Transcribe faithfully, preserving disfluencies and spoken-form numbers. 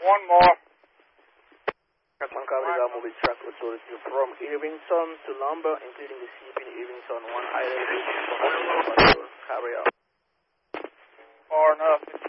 One more. Track one copy, got mobile track authority from Irvington to Lumber, including the C P in Irvington, one island, carry out. Far enough.